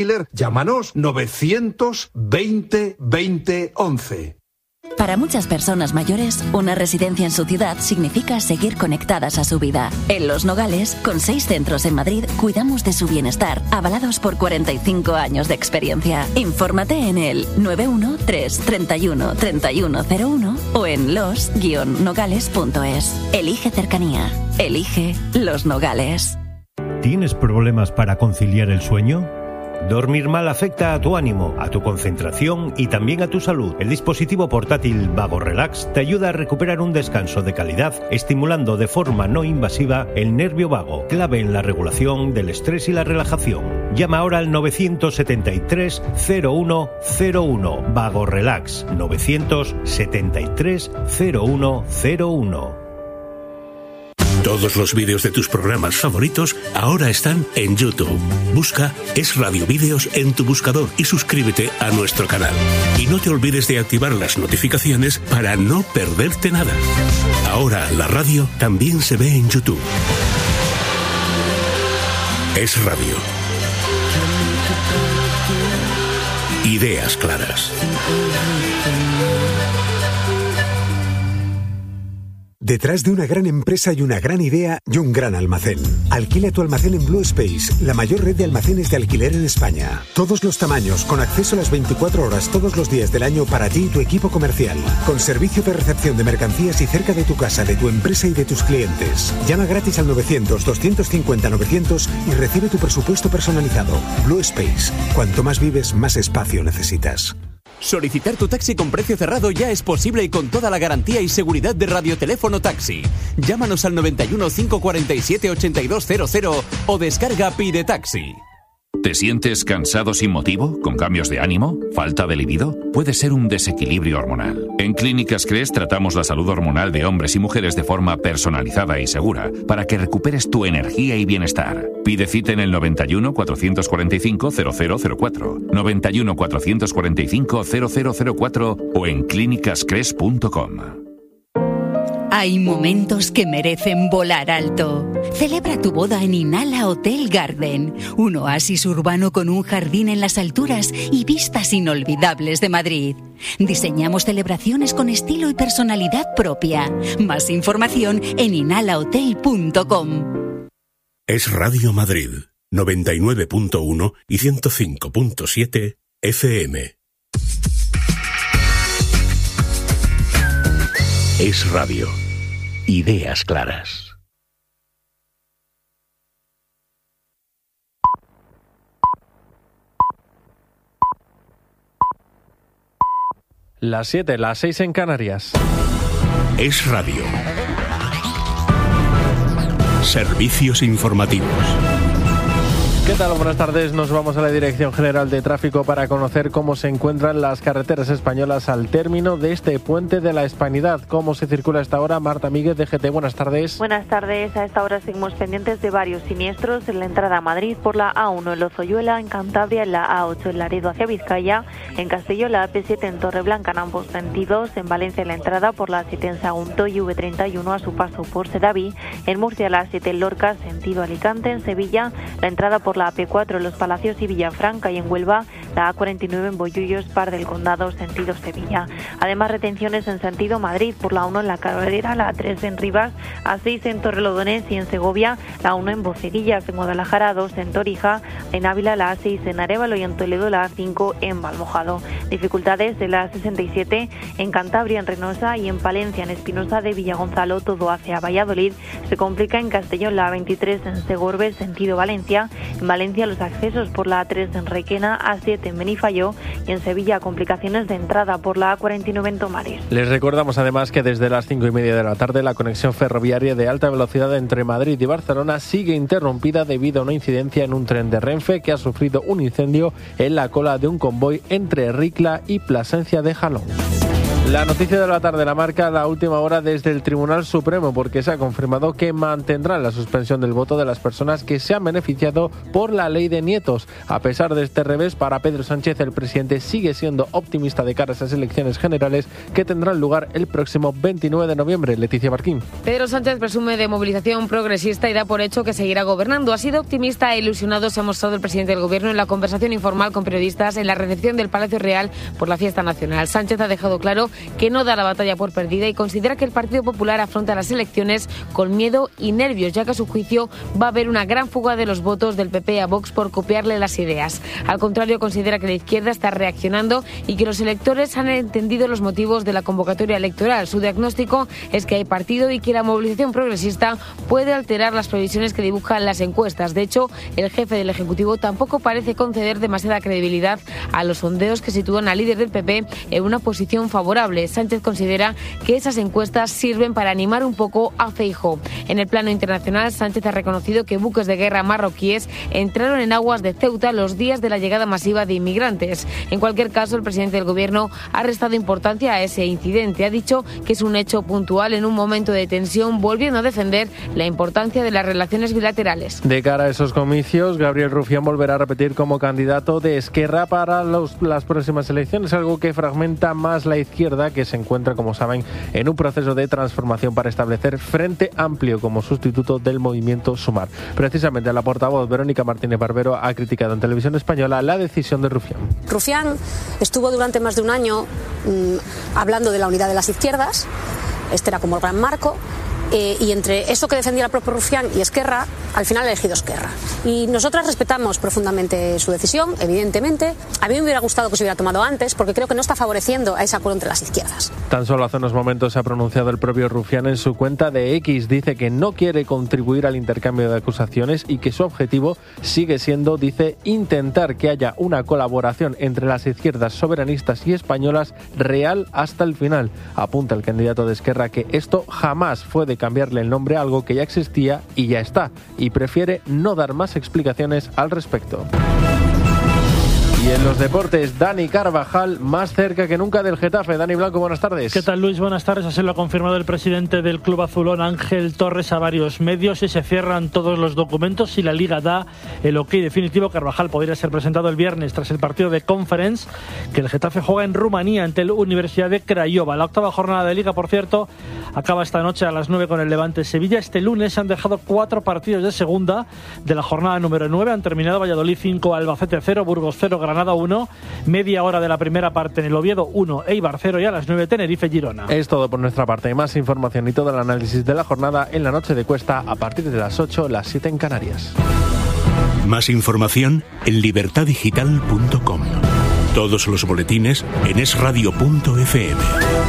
Llámanos 920 20 11. Para muchas personas mayores, una residencia en su ciudad significa seguir conectadas a su vida. En Los Nogales, con 6 centros en Madrid, cuidamos de su bienestar, avalados por 45 años de experiencia. Infórmate en el 913 31 3101 o en los-nogales.es. Elige cercanía. Elige Los Nogales. ¿Tienes problemas para conciliar el sueño? Dormir mal afecta a tu ánimo, a tu concentración y también a tu salud. El dispositivo portátil Vago Relax te ayuda a recuperar un descanso de calidad, estimulando de forma no invasiva el nervio vago, clave en la regulación del estrés y la relajación. Llama ahora al 973 0101. Vago Relax 973 0101. Todos los vídeos de tus programas favoritos ahora están en YouTube. Busca Es Radio Vídeos en tu buscador y suscríbete a nuestro canal. Y no te olvides de activar las notificaciones para no perderte nada. Ahora la radio también se ve en YouTube. Es Radio. Ideas claras. Detrás de una gran empresa y una gran idea y un gran almacén. Alquila tu almacén en Blue Space, la mayor red de almacenes de alquiler en España. Todos los tamaños, con acceso a las 24 horas todos los días del año para ti y tu equipo comercial. Con servicio de recepción de mercancías y cerca de tu casa, de tu empresa y de tus clientes. Llama gratis al 900-250-900 y recibe tu presupuesto personalizado. Blue Space. Cuanto más vives, más espacio necesitas. Solicitar tu taxi con precio cerrado ya es posible y con toda la garantía y seguridad de Radioteléfono Taxi. Llámanos al 91 547 8200 o descarga Pide Taxi. ¿Te sientes cansado sin motivo? ¿Con cambios de ánimo? ¿Falta de libido? Puede ser un desequilibrio hormonal. En Clínicas CRES tratamos la salud hormonal de hombres y mujeres de forma personalizada y segura para que recuperes tu energía y bienestar. Pide cita en el 91 445 0004, 91 445 0004 o en clínicascres.com. Hay momentos que merecen volar alto. Celebra tu boda en Inala Hotel Garden, un oasis urbano con un jardín en las alturas y vistas inolvidables de Madrid. Diseñamos celebraciones con estilo y personalidad propia. Más información en inalahotel.com. Es Radio Madrid, 99.1 y 105.7 FM. Es Radio. Ideas claras. Las 7, las 6 en Canarias. Es Radio. Servicios informativos. ¿Qué tal? Buenas tardes. Nos vamos a la Dirección General de Tráfico para conocer cómo se encuentran las carreteras españolas al término de este puente de la Hispanidad. ¿Cómo se circula a esta hora? Marta Míguez, de GT. Buenas tardes. Buenas tardes. A esta hora seguimos pendientes de varios siniestros en la entrada a Madrid por la A1 en Lozoyuela, en Cantabria, en la A8 en Laredo hacia Vizcaya, en Castelló la AP7 en Torreblanca en ambos sentidos, en Valencia en la entrada por la A7 en Sagunto y V31 a su paso por Sedaví, en Murcia la A7 en Lorca, sentido Alicante, en Sevilla la entrada por la AP4 en Los Palacios y Villafranca y en Huelva la A49 en Bollullos, Par del Condado, sentido Sevilla. Además, retenciones en sentido Madrid por la 1 en La Carrera, la A3 en Rivas, A6 en Torrelodones y en Segovia, la 1 en Bocerillas, en Guadalajara, 2 en Torija, en Ávila la A6 en Arévalo y en Toledo la A5 en Valmojado. Dificultades de la A67 en Cantabria, en Reynosa y en Palencia, en Espinosa de Villagonzalo, todo hacia Valladolid. Se complica en Castellón la A23 en Segorbe, sentido Valencia, en Valencia los accesos por la A3 en Requena, A7 en Benifayó y en Sevilla complicaciones de entrada por la A49 en Tomares. Les recordamos además que desde las 5:30 de la tarde la conexión ferroviaria de alta velocidad entre Madrid y Barcelona sigue interrumpida debido a una incidencia en un tren de Renfe que ha sufrido un incendio en la cola de un convoy entre Ricla y Plasencia de Jalón. La noticia de la tarde la marca la última hora desde el Tribunal Supremo, porque se ha confirmado que mantendrán la suspensión del voto de las personas que se han beneficiado por la ley de nietos. A pesar de este revés, para Pedro Sánchez, el presidente sigue siendo optimista de cara a esas elecciones generales que tendrán lugar el próximo 29 de noviembre. Leticia Marquín. Pedro Sánchez presume de movilización progresista y da por hecho que seguirá gobernando. Ha sido optimista e ilusionado, se ha mostrado el presidente del Gobierno en la conversación informal con periodistas en la recepción del Palacio Real por la fiesta nacional. Sánchez ha dejado claro que no da la batalla por perdida y considera que el Partido Popular afronta las elecciones con miedo y nervios, ya que a su juicio va a haber una gran fuga de los votos del PP a Vox por copiarle las ideas. Al contrario, considera que la izquierda está reaccionando y que los electores han entendido los motivos de la convocatoria electoral. Su diagnóstico es que hay partido y que la movilización progresista puede alterar las previsiones que dibujan las encuestas. De hecho, el jefe del Ejecutivo tampoco parece conceder demasiada credibilidad a los sondeos que sitúan al líder del PP en una posición favorable. Sánchez considera que esas encuestas sirven para animar un poco a Feijóo. En el plano internacional, Sánchez ha reconocido que buques de guerra marroquíes entraron en aguas de Ceuta los días de la llegada masiva de inmigrantes. En cualquier caso, el presidente del Gobierno ha restado importancia a ese incidente. Ha dicho que es un hecho puntual en un momento de tensión, volviendo a defender la importancia de las relaciones bilaterales. De cara a esos comicios, Gabriel Rufián volverá a repetir como candidato de Esquerra para las próximas elecciones, algo que fragmenta más la izquierda, que se encuentra, como saben, en un proceso de transformación para establecer Frente Amplio como sustituto del movimiento Sumar. Precisamente la portavoz Verónica Martínez Barbero ha criticado en Televisión Española la decisión de Rufián. Rufián estuvo durante más de un año hablando de la unidad de las izquierdas. Este era como el gran marco. Y entre eso que defendía el propio Rufián y Esquerra, al final ha elegido Esquerra. Y nosotras respetamos profundamente su decisión, evidentemente. A mí me hubiera gustado que se hubiera tomado antes, porque creo que no está favoreciendo a ese acuerdo entre las izquierdas. Tan solo hace unos momentos se ha pronunciado el propio Rufián en su cuenta de X. Dice que no quiere contribuir al intercambio de acusaciones y que su objetivo sigue siendo, dice, intentar que haya una colaboración entre las izquierdas soberanistas y españolas real hasta el final. Apunta el candidato de Esquerra que esto jamás fue de cambiarle el nombre a algo que ya existía y ya está, y prefiere no dar más explicaciones al respecto. Y en los deportes, Dani Carvajal más cerca que nunca del Getafe. Dani Blanco, buenas tardes. ¿Qué tal, Luis? Buenas tardes. Así lo ha confirmado el presidente del club azulón, Ángel Torres, a varios medios, y se cierran todos los documentos y la Liga da el ok definitivo. Carvajal podría ser presentado el viernes tras el partido de Conference que el Getafe juega en Rumanía ante la Universidad de Craiova. La octava jornada de Liga, por cierto, acaba esta noche a las 9 con el Levante Sevilla. Este lunes se han dejado 4 partidos de segunda de la jornada número 9. Han terminado Valladolid 5, Albacete 0, Burgos 0, Granada 1, media hora de la primera parte en el Oviedo 1, Eibar 0 y a las 9 Tenerife Girona. Es todo por nuestra parte. Más información y todo el análisis de la jornada en la noche de Cuesta a partir de las 8, las 7 en Canarias. Más información en libertadigital.com. Todos los boletines en esradio.fm.